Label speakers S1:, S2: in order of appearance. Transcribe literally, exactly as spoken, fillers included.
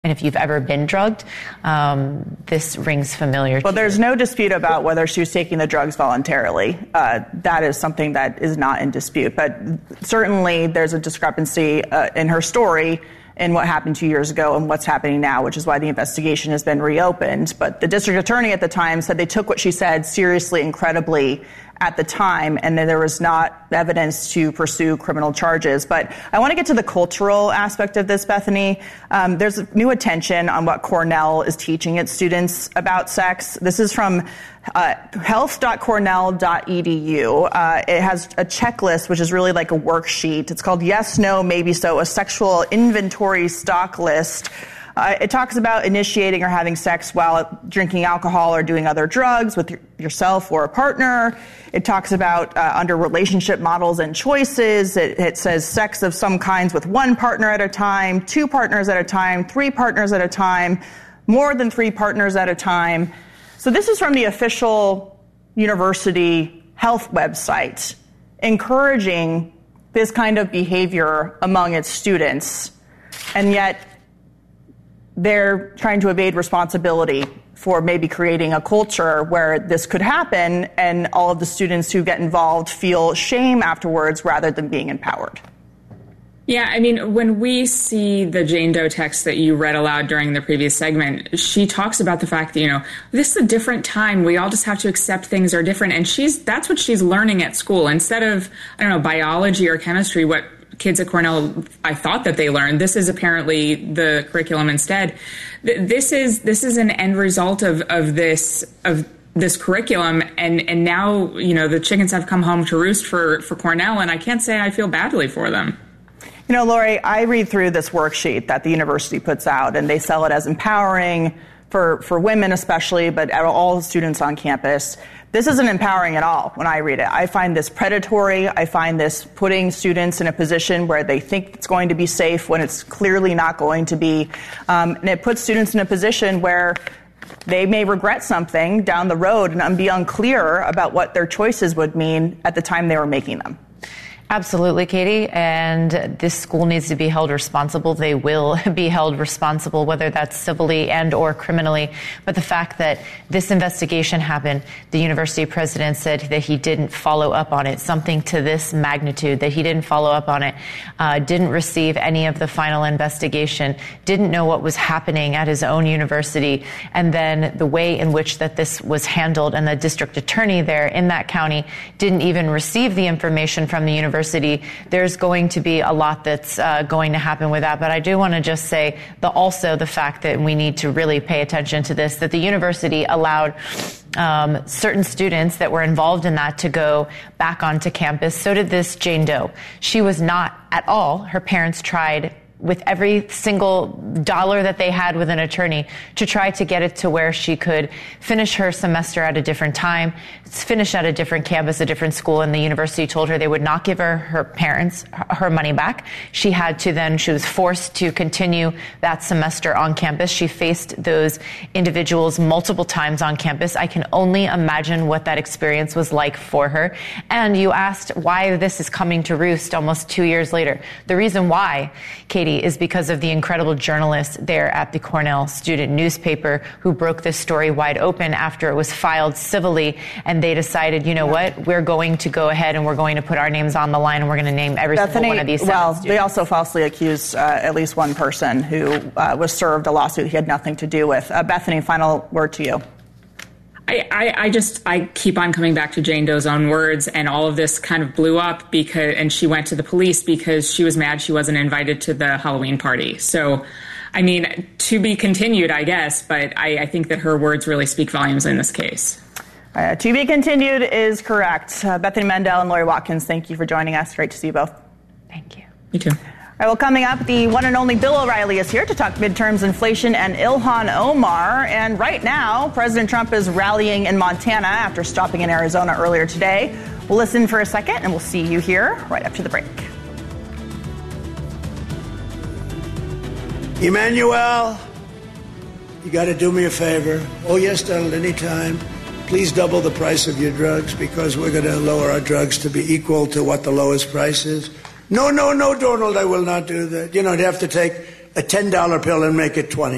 S1: And if you've ever been drugged, um, this rings familiar to
S2: Well, there's
S1: you.
S2: no dispute about whether she was taking the drugs voluntarily. Uh, that is something that is not in dispute. But certainly there's a discrepancy uh, in her story in what happened two years ago and what's happening now, which is why the investigation has been reopened. But the district attorney at the time said they took what she said seriously, incredibly, at the time, and then there was not evidence to pursue criminal charges. But I want to get to the cultural aspect of this, Bethany. Um, there's new attention on what Cornell is teaching its students about sex. This is from uh, health dot cornell dot e d u. Uh, it has a checklist, which is really like a worksheet. It's called Yes, No, Maybe So, a sexual inventory stock list. Uh, it talks about initiating or having sex while drinking alcohol or doing other drugs with your, yourself or a partner. It talks about uh, under relationship models and choices. It, it says sex of some kinds with one partner at a time, two partners at a time, three partners at a time, more than three partners at a time. So this is from the official university health website, encouraging this kind of behavior among its students. And yet they're trying to evade responsibility for maybe creating a culture where this could happen, and all of the students who get involved feel shame afterwards rather than being empowered.
S3: Yeah, I mean, when we see the Jane Doe text that you read aloud during the previous segment, she talks about the fact that, you know, this is a different time. We all just have to accept things are different. And she's that's what she's learning at school. Instead of, I don't know, biology or chemistry, what kids at Cornell, I thought that they learned. This is apparently the curriculum instead. This is this is an end result of of this of this curriculum, and and now, you know, the chickens have come home to roost for for Cornell, and I can't say I feel badly for them.
S2: You know, Lori, I read through this worksheet that the university puts out, and they sell it as empowering for for women especially, but all the students on campus. This isn't empowering at all when I read it. I find this predatory. I find this putting students in a position where they think it's going to be safe when it's clearly not going to be. Um, and it puts students in a position where they may regret something down the road and be unclear about what their choices would mean at the time they were making them.
S1: Absolutely, Katie. And this school needs to be held responsible. They will be held responsible, whether that's civilly and or criminally. But the fact that this investigation happened, the university president said that he didn't follow up on it, something to this magnitude, that he didn't follow up on it, uh, didn't receive any of the final investigation, didn't know what was happening at his own university. And then the way in which that this was handled, and the district attorney there in that county didn't even receive the information from the university. There's going to be a lot that's uh, going to happen with that. But I do want to just say the, also the fact that we need to really pay attention to this, that the university allowed um, certain students that were involved in that to go back onto campus. So did this Jane Doe. She was not at all. Her parents tried with every single dollar that they had with an attorney to try to get it to where she could finish her semester at a different time, finish at a different campus, a different school, and the university told her they would not give her her parents her money back. She had to then, she was forced to continue that semester on campus. She faced those individuals multiple times on campus. I can only imagine what that experience was like for her. And you asked why this is coming to roost almost two years later. The reason why, Katie, is because of the incredible journalists there at the Cornell student newspaper who broke this story wide open after it was filed civilly, and they decided, you know yeah. what, we're going to go ahead and we're going to put our names on the line, and we're going to name every
S2: Bethany,
S1: single one of these
S2: well,
S1: students.
S2: They also falsely accused uh, at least one person who uh, was served a lawsuit he had nothing to do with. Uh, Bethany, final word to you.
S3: I, I, I just, I keep on coming back to Jane Doe's own words, and all of this kind of blew up because, and she went to the police because she was mad she wasn't invited to the Halloween party. So, I mean, to be continued, I guess, but I, I think that her words really speak volumes in this case.
S2: Uh, to be continued is correct. Uh, Bethany Mandel and Lori Watkins, thank you for joining us. Great to see you both.
S1: Thank you.
S3: You too.
S2: All right, well, coming up, the one and only Bill O'Reilly is here to talk midterms, inflation, and Ilhan Omar. And right now, President Trump is rallying in Montana after stopping in Arizona earlier today. We'll listen for a second, and we'll see you here right after the break.
S4: Emmanuel, you got to do me a favor. Oh, yes, Donald, anytime. Please double the price of your drugs because we're going to lower our drugs to be equal to what the lowest price is. No, no, no, Donald, I will not do that. You know, I'd have to take a ten dollar pill and make it twenty.